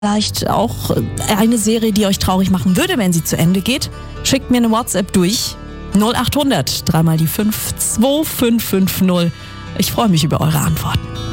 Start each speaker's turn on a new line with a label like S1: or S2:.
S1: vielleicht auch eine Serie, die euch traurig machen würde, wenn sie zu Ende geht. Schickt mir eine WhatsApp durch. 0800 3 mal die 5 2550. Ich freue mich über eure Antworten.